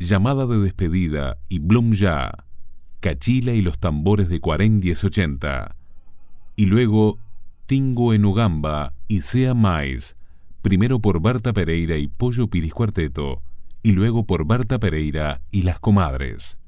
Llamada de despedida y Blum ya, Cachila y los tambores de Cuarén 1080. Y luego Tingo en Ugamba y Sea Mais, primero por Berta Pereira y Pollo Piris Cuarteto, y luego por Berta Pereira y Las Comadres.